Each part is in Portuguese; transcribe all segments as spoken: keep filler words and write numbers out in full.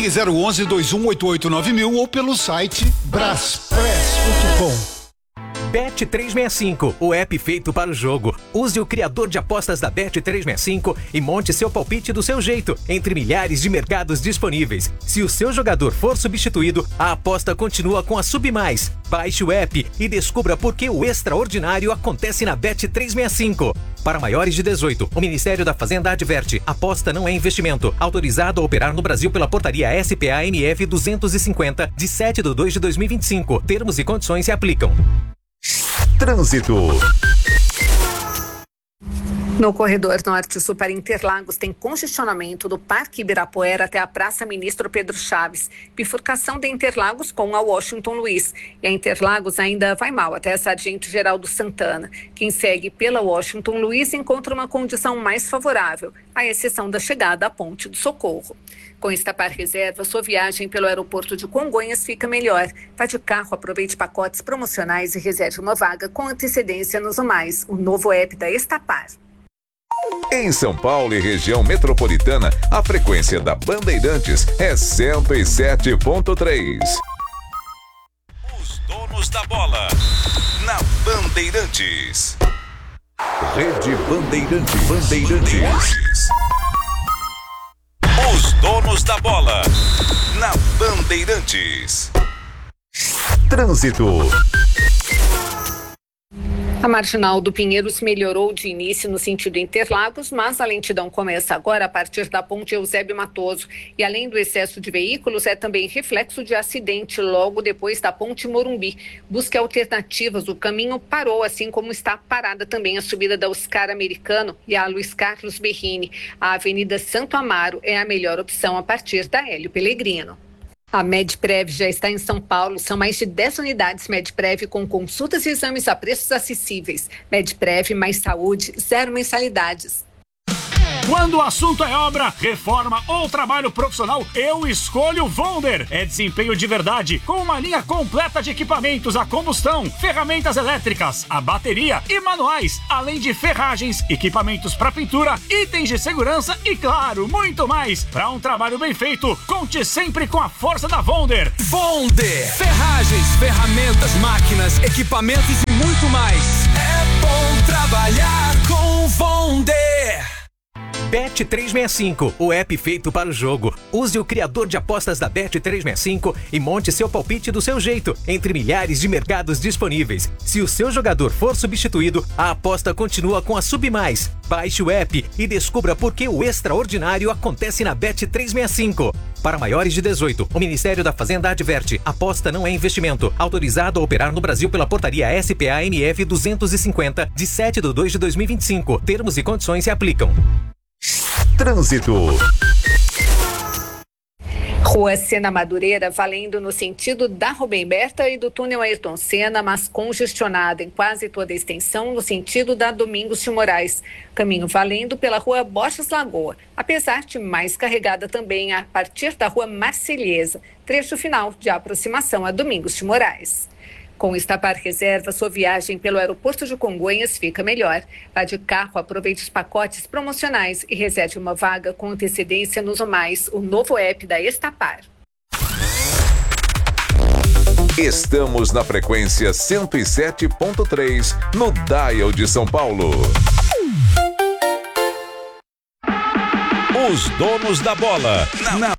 Ligue zero onze, dois um oito oito nove mil ou pelo site braspress ponto com. Bet trezentos e sessenta e cinco, o app feito para o jogo. Use o criador de apostas da Bet trezentos e sessenta e cinco e monte seu palpite do seu jeito, entre milhares de mercados disponíveis. Se o seu jogador for substituído, a aposta continua com a Submais. Baixe o app e descubra por que o extraordinário acontece na Bet trezentos e sessenta e cinco. Para maiores de dezoito, o Ministério da Fazenda adverte: aposta não é investimento. Autorizado a operar no Brasil pela portaria S P A M F duzentos e cinquenta, de sete de dois de dois mil e vinte e cinco. Termos e condições se aplicam. Trânsito. No corredor norte-sul para Interlagos tem congestionamento do Parque Ibirapuera até a Praça Ministro Pedro Chaves, bifurcação de Interlagos com a Washington Luiz. E a Interlagos ainda vai mal até a Sargento Geraldo Santana. Quem segue pela Washington Luiz encontra uma condição mais favorável, à exceção da chegada à Ponte do Socorro. Com Estapar Reserva, sua viagem pelo aeroporto de Congonhas fica melhor. Vá de carro, aproveite pacotes promocionais e reserve uma vaga com antecedência nos Mais, o novo app da Estapar. Em São Paulo e região metropolitana, a frequência da Bandeirantes é cento e sete ponto três. Os donos da bola, na Bandeirantes. Rede Bandeirantes. Bandeirantes. Os donos da bola, na Bandeirantes. Trânsito. A marginal do Pinheiros melhorou de início no sentido Interlagos, mas a lentidão começa agora a partir da ponte Eusébio Matoso. E além do excesso de veículos, é também reflexo de acidente logo depois da ponte Morumbi. Busque alternativas, o caminho parou, assim como está parada também a subida da Oscar Americano e a Luiz Carlos Berrini. A Avenida Santo Amaro é a melhor opção a partir da Hélio Pellegrino. A Medprev já está em São Paulo. São mais de dez unidades Medprev com consultas e exames a preços acessíveis. Medprev, mais saúde, zero mensalidades. Quando o assunto é obra, reforma ou trabalho profissional, eu escolho Vonder. É desempenho de verdade, com uma linha completa de equipamentos a combustão, ferramentas elétricas, a bateria e manuais, além de ferragens, equipamentos para pintura, itens de segurança e, claro, muito mais. Para um trabalho bem feito, conte sempre com a força da Vonder. Vonder, ferragens, ferramentas, máquinas, equipamentos e muito mais. É bom trabalhar com Vonder. Bet trezentos e sessenta e cinco, o app feito para o jogo. Use o criador de apostas da Bet trezentos e sessenta e cinco e monte seu palpite do seu jeito, entre milhares de mercados disponíveis. Se o seu jogador for substituído, a aposta continua com a Submais. Baixe o app e descubra por que o extraordinário acontece na Bet trezentos e sessenta e cinco. Para maiores de dezoito, o Ministério da Fazenda adverte: aposta não é investimento. Autorizado a operar no Brasil pela portaria S P A M F duzentos e cinquenta, de sete de dois de dois mil e vinte e cinco. Termos e condições se aplicam. Trânsito. Rua Sena Madureira, valendo no sentido da Rubem Berta e do túnel Ayrton Senna, mas congestionada em quase toda a extensão no sentido da Domingos de Moraes. Caminho valendo pela Rua Borges Lagoa, apesar de mais carregada também a partir da Rua Marselhesa, trecho final de aproximação a Domingos de Moraes. Com Estapar Reserva, sua viagem pelo aeroporto de Congonhas fica melhor. Vá de carro, aproveite os pacotes promocionais e reserve uma vaga com antecedência nos Mais, o novo app da Estapar. Estamos na frequência cento e sete ponto três, no Dial de São Paulo. Os donos da bola, na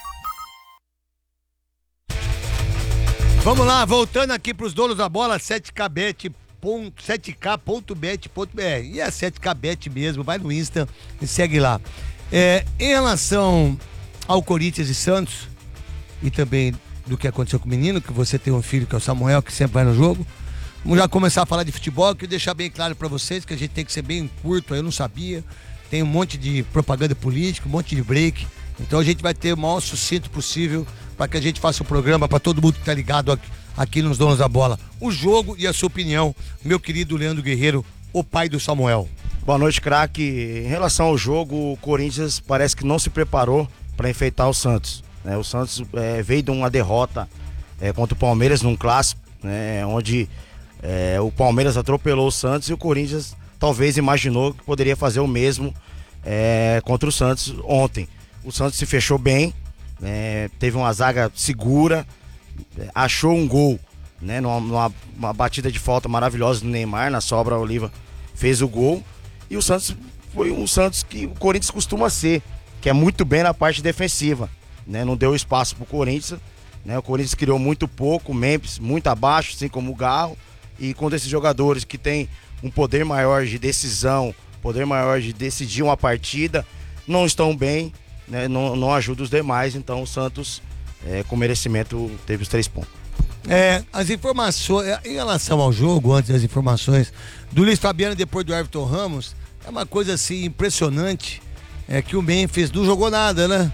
Vamos lá, voltando aqui para os donos da bola, sete K bet ponto bet ponto b r. E é sete K bet mesmo, vai no Insta e segue lá. É, em relação ao Corinthians e Santos, e também do que aconteceu com o menino, que você tem um filho que é o Samuel, que sempre vai no jogo, vamos já começar a falar de futebol, quero deixar bem claro para vocês que a gente tem que ser bem curto, eu não sabia, tem um monte de propaganda política, um monte de break, então a gente vai ter o maior sucinto possível para que a gente faça o programa para todo mundo que tá ligado aqui, aqui nos Donos da Bola. O jogo e a sua opinião, meu querido Leandro Guerreiro, o pai do Samuel. Boa noite, craque. Em relação ao jogo, o Corinthians parece que não se preparou para enfrentar o Santos. Né? O Santos é, veio de uma derrota é, contra o Palmeiras num clássico, né? Onde é, o Palmeiras atropelou o Santos e o Corinthians talvez imaginou que poderia fazer o mesmo é, contra o Santos ontem. O Santos se fechou bem, é, teve uma zaga segura, achou um gol, né, numa, numa uma batida de falta maravilhosa do Neymar, na sobra, a Oliva fez o gol, e o Santos foi um Santos que o Corinthians costuma ser, que é muito bem na parte defensiva, né, não deu espaço pro Corinthians, né, o Corinthians criou muito pouco, o Memphis muito abaixo, assim como o Garro, e com esses jogadores que tem um poder maior de decisão, poder maior de decidir uma partida, não estão bem, né, não, não ajuda os demais, então o Santos, é, com merecimento, teve os três pontos. É, as informações, em relação ao jogo, antes das informações do Luiz Fabiano e depois do Everton Ramos, é uma coisa assim impressionante, é que o Memphis não jogou nada, né?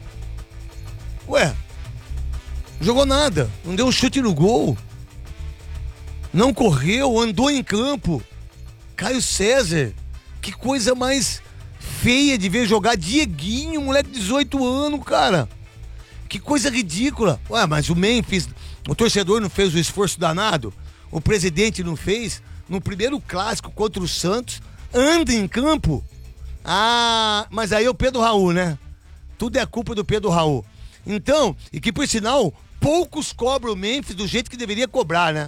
Ué, não jogou nada, não deu um chute no gol, não correu, andou em campo. Caio César, que coisa mais feia de ver jogar. Dieguinho, moleque de dezoito anos, cara. Que coisa ridícula. Ué, mas o Memphis, o torcedor não fez o esforço danado? O presidente não fez? No primeiro clássico contra o Santos, anda em campo? Ah, mas aí é o Pedro Raul, né? Tudo é culpa do Pedro Raul. Então, e que por sinal, poucos cobram o Memphis do jeito que deveria cobrar, né?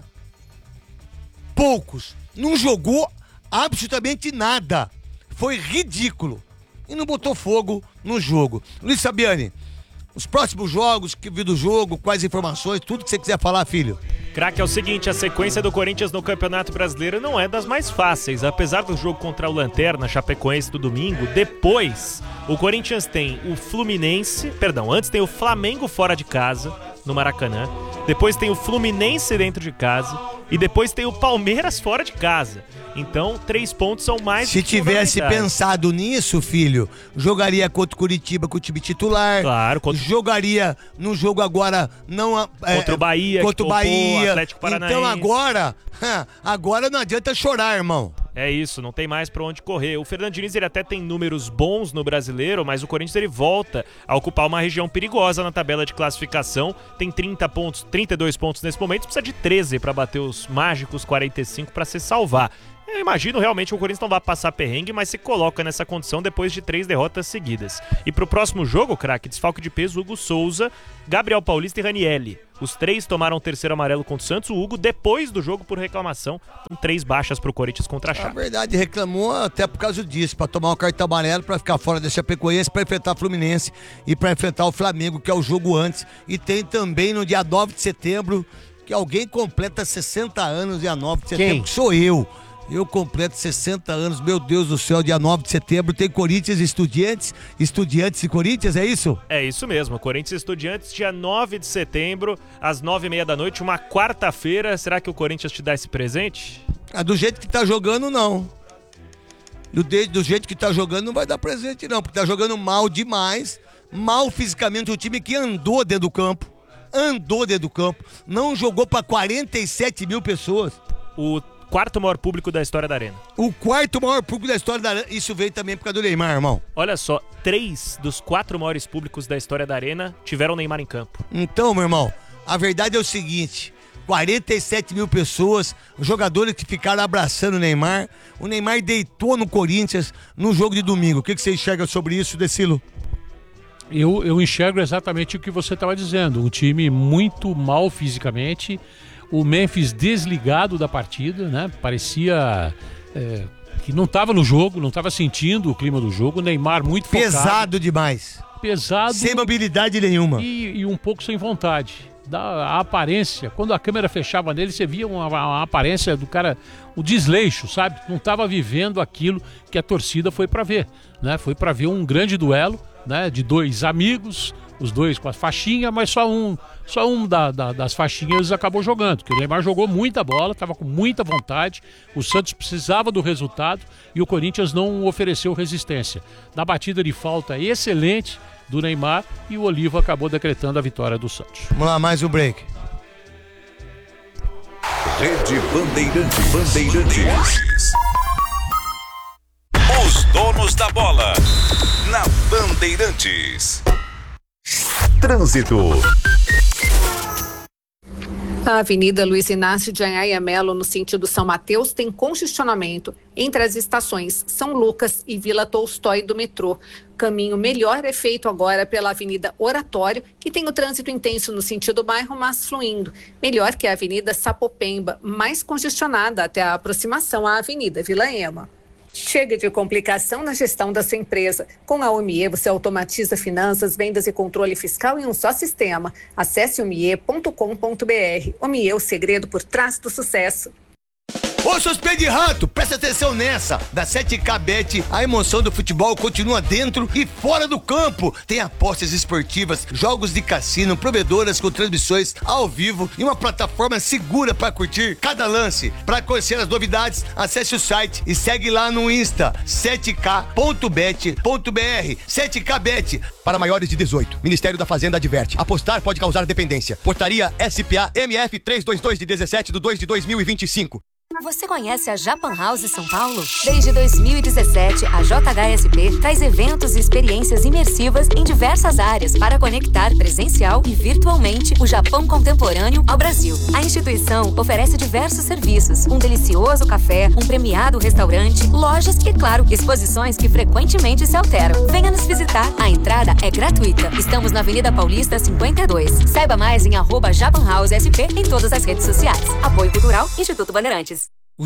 Poucos. Não jogou absolutamente nada. Foi ridículo. E não botou fogo no jogo. Luiz Fabiani, os próximos jogos, que viu do jogo, quais informações, tudo que você quiser falar, filho. Craque, é o seguinte, a sequência do Corinthians no Campeonato Brasileiro não é das mais fáceis. Apesar do jogo contra o Lanterna, Chapecoense, do domingo, depois o Corinthians tem o Fluminense, perdão, antes tem o Flamengo fora de casa, no Maracanã. Depois tem o Fluminense dentro de casa. E depois tem o Palmeiras fora de casa. Então, três pontos são mais... Se tivesse pensado nisso, filho, jogaria contra o Curitiba com o time titular. Claro. Contra... Jogaria no jogo agora... não é, Contra o Bahia. Contra o Bahia. Atlético Paranaense. Então agora... agora não adianta chorar, irmão. É isso, não tem mais pra onde correr. O Fernando Diniz, ele até tem números bons no Brasileiro, mas o Corinthians ele volta a ocupar uma região perigosa na tabela de classificação. Tem trinta pontos, trinta e dois pontos nesse momento, precisa de treze pra bater os mágicos quarenta e cinco pra se salvar. Eu imagino realmente que o Corinthians não vai passar perrengue, mas se coloca nessa condição depois de três derrotas seguidas. E pro próximo jogo, craque, desfalque de peso, Hugo Souza, Gabriel Paulista e Ranielli. Os três tomaram o terceiro amarelo contra o Santos. O Hugo, depois do jogo, por reclamação, com três baixas pro Corinthians contra a Chape. Na verdade, reclamou até por causa disso, pra tomar um cartão amarelo, pra ficar fora da Chapecoense, pra enfrentar o Fluminense e pra enfrentar o Flamengo, que é o jogo antes. E tem também no dia nove de setembro, que alguém completa sessenta anos, dia nove de setembro, Quem? que sou eu. Eu completo sessenta anos, meu Deus do céu, dia nove de setembro tem Corinthians e Estudiantes, Estudiantes e Corinthians, é isso? É isso mesmo, Corinthians e Estudiantes, dia nove de setembro, às nove e meia da noite, uma quarta-feira. Será que o Corinthians te dá esse presente? Ah, do jeito que tá jogando, não. Do, de, do jeito que tá jogando, não vai dar presente, não, porque tá jogando mal demais, mal fisicamente, o time que andou dentro do campo, andou dentro do campo, não jogou pra quarenta e sete mil pessoas. O quarto maior público da história da Arena. O quarto maior público da história da Arena. Isso veio também por causa do Neymar, irmão. Olha só, três dos quatro maiores públicos da história da Arena tiveram o Neymar em campo. Então, meu irmão, a verdade é o seguinte: quarenta e sete mil pessoas, jogadores que ficaram abraçando o Neymar. O Neymar deitou no Corinthians no jogo de domingo. O que, que você enxerga sobre isso, Decilo? Eu, eu enxergo exatamente o que você estava dizendo. Um time muito mal fisicamente. O Memphis desligado da partida, né? Parecia é, que não estava no jogo, não estava sentindo o clima do jogo. O Neymar muito focado. Pesado demais. Pesado. Sem mobilidade nenhuma. E, e um pouco sem vontade. Da, a aparência, quando a câmera fechava nele, você via uma, uma aparência do cara, o desleixo, sabe? Não estava vivendo aquilo que a torcida foi para ver, né? Foi para ver um grande duelo, né? De dois amigos, os dois com a faixinha, mas só um, só um da, da, das faixinhas acabou jogando, porque o Neymar jogou muita bola, estava com muita vontade, o Santos precisava do resultado e o Corinthians não ofereceu resistência. Na batida de falta excelente do Neymar e o Oliva acabou decretando a vitória do Santos. Vamos lá, mais um break. Rede Bandeirante Bandeirantes. Os donos da bola na Bandeirantes. Trânsito. A Avenida Luiz Inácio de Anhaia Melo, no sentido São Mateus, tem congestionamento entre as estações São Lucas e Vila Tolstói do metrô. Caminho melhor é feito agora pela Avenida Oratório, que tem o trânsito intenso no sentido bairro, mas fluindo. Melhor que a Avenida Sapopemba, mais congestionada até a aproximação à Avenida Vila Ema. Chega de complicação na gestão da sua empresa. Com a Omie, você automatiza finanças, vendas e controle fiscal em um só sistema. Acesse omie ponto com ponto br. Omie, o segredo por trás do sucesso. Ô, seus pés de rato, presta atenção nessa. Da sete K Bet, a emoção do futebol continua dentro e fora do campo. Tem apostas esportivas, jogos de cassino, provedoras com transmissões ao vivo e uma plataforma segura para curtir cada lance. Para conhecer as novidades, acesse o site e segue lá no Insta, sete K ponto bet ponto br. sete K Bet, para maiores de dezoito. Ministério da Fazenda adverte. Apostar pode causar dependência. Portaria S P A M F trezentos e vinte e dois de dezessete de dois de dois mil e vinte e cinco. Você conhece a Japan House São Paulo? Desde dois mil e dezessete, a J H S P traz eventos e experiências imersivas em diversas áreas para conectar presencial e virtualmente o Japão contemporâneo ao Brasil. A instituição oferece diversos serviços, um delicioso café, um premiado restaurante, lojas e, claro, exposições que frequentemente se alteram. Venha nos visitar. A entrada é gratuita. Estamos na Avenida Paulista cinquenta e dois. Saiba mais em arroba Japan House S P em todas as redes sociais. Apoio Cultural, Instituto Bandeirantes.